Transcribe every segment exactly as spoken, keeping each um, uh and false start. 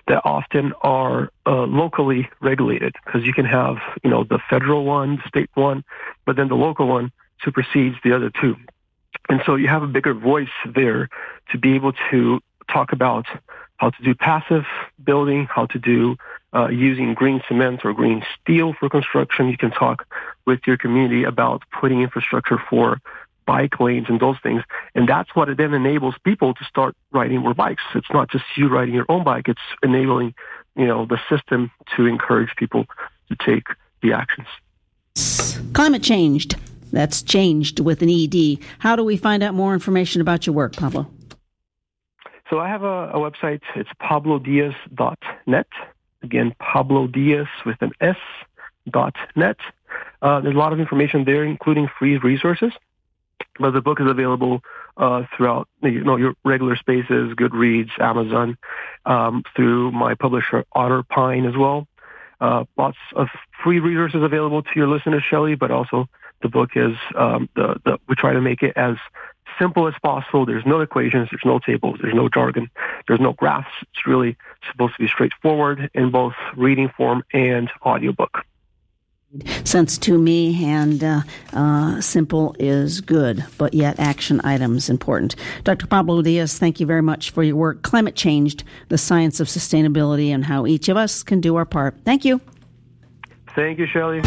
that often are uh, locally regulated, because you can have, you know, the federal one, state one, but then the local one supersedes the other two. And so you have a bigger voice there to be able to talk about how to do passive building, how to do uh, using green cement or green steel for construction. You can talk with your community about putting infrastructure for bike lanes and those things. And that's what it then enables people to start riding more bikes. It's not just you riding your own bike. It's enabling, you know, the system to encourage people to take the actions. Climate changed. That's changed with an E D. How do we find out more information about your work, Pablo? So I have a, a website. It's pablo diaz dot net. Again, Pablo Diaz with an S dot net. Uh, there's a lot of information there, including free resources. But the book is available uh, throughout, you know, your regular spaces, Goodreads, Amazon, um, through my publisher Otter Pine as well. Uh, lots of free resources available to your listeners, Shelley, but also the book is, um, the, the we try to make it as simple as possible. There's no equations, there's no tables, there's no jargon, there's no graphs. It's really supposed to be straightforward in both reading form and audiobook. Sense to me, and uh, uh, simple is good, but yet action items important. Doctor Pablo Diaz, thank you very much for your work. Climate Changed, the Science of Sustainability and How Each of Us Can Do Our Part. Thank you. Thank you, Shelley.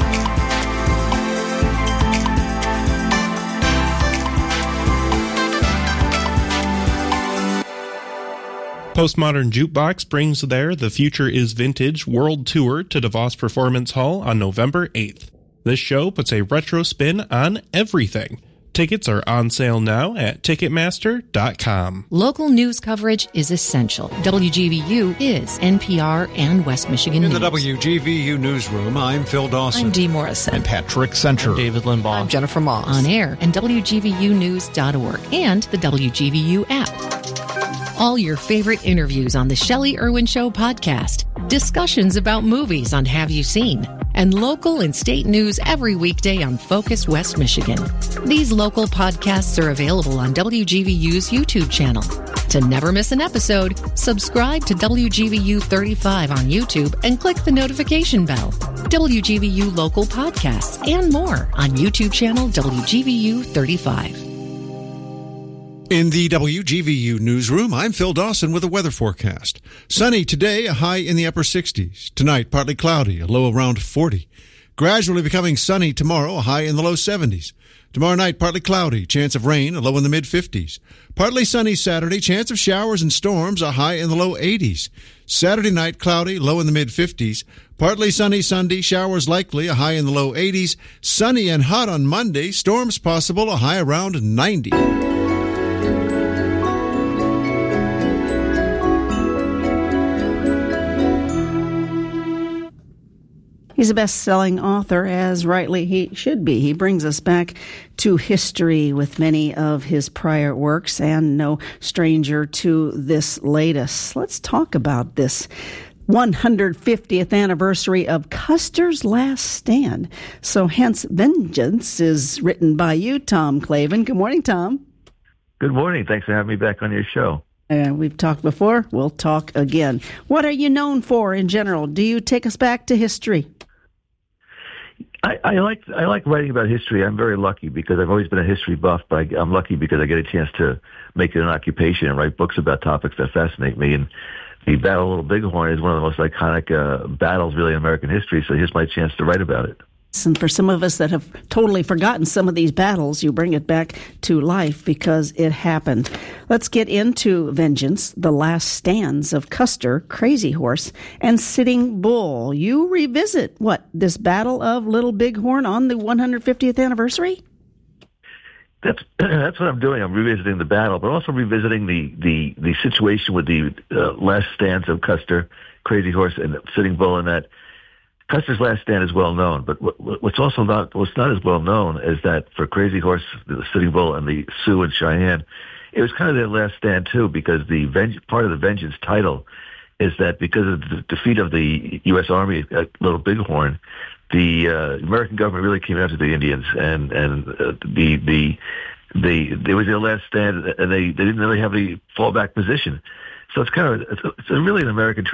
Postmodern Jukebox brings their The Future is Vintage World Tour to DeVos Performance Hall on November eighth. This show puts a retro spin on everything. Tickets are on sale now at Ticketmaster dot com. Local news coverage is essential. W G V U is N P R and West Michigan In News. the W G V U newsroom, I'm Phil Dawson. I'm Dee Morrison. And Patrick Center. I'm David Limbaugh. I'm Jennifer Moss. On air and W G V U news dot org and the W G V U app. All your favorite interviews on the Shelley Irwin Show podcast, discussions about movies on Have You Seen, and local and state news every weekday on Focus West Michigan. These local podcasts are available on W G V U's YouTube channel. To never miss an episode, subscribe to W G V U thirty-five on YouTube and click the notification bell. W G V U local podcasts and more on YouTube channel W G V U thirty-five. In the W G V U newsroom, I'm Phil Dawson with a weather forecast. Sunny today, a high in the upper sixties. Tonight, partly cloudy, a low around forty. Gradually becoming sunny tomorrow, a high in the low seventies. Tomorrow night, partly cloudy, chance of rain, a low in the mid-fifties. Partly sunny Saturday, chance of showers and storms, a high in the low eighties. Saturday night, cloudy, low in the mid-fifties. Partly sunny Sunday, showers likely, a high in the low eighties. Sunny and hot on Monday, storms possible, a high around ninety. He's a best-selling author, as rightly he should be. He brings us back to history with many of his prior works, and no stranger to this latest. Let's talk about this one hundred fiftieth anniversary of Custer's Last Stand. So hence, Vengeance is written by you, Tom Clavin. Good morning, Tom. Good morning. Thanks for having me back on your show. Uh, we've talked before. We'll talk again. What are you known for in general? Do you take us back to history? I, I like I like writing about history. I'm very lucky because I've always been a history buff, but I, I'm lucky because I get a chance to make it an occupation and write books about topics that fascinate me. And the Battle of Little Bighorn is one of the most iconic uh, battles, really, in American history. So here's my chance to write about it. And for some of us that have totally forgotten some of these battles, you bring it back to life because it happened. Let's get into Vengeance, the last stands of Custer, Crazy Horse, and Sitting Bull. You revisit, what, this Battle of Little Bighorn on the one hundred fiftieth anniversary? That's that's what I'm doing. I'm revisiting the battle, but also revisiting the, the, the situation with the uh, last stands of Custer, Crazy Horse, and Sitting Bull, and that Custer's Last Stand is well known, but what's also not what's not as well known is that for Crazy Horse, the Sitting Bull, and the Sioux and Cheyenne, it was kind of their last stand too, because the venge- part of the Vengeance title is that because of the defeat of the U S Army at Little Bighorn, the uh, American government really came after the Indians, and and uh, the the the it was their last stand, and they they didn't really have the fallback position. So it's kind of it's, it's really an American